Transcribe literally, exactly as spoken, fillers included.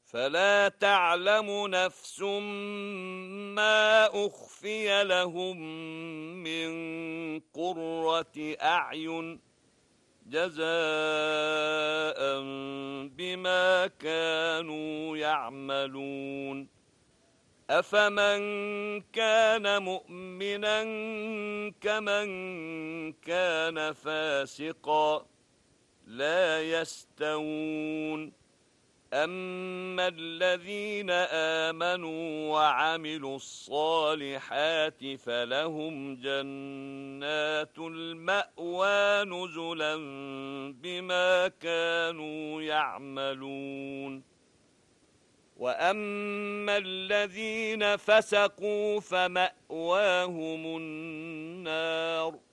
فلا تعلم نفس ما أخفي لهم من قرة أعين جزاء بما كانوا يعملون. أفمن كان مؤمنا كمن كان فاسقا لا يستوون. أما الذين آمنوا وعملوا الصالحات فلهم جنات المأوى نزلا بما كانوا يعملون. وأما الذين فسقوا فمأواهم النار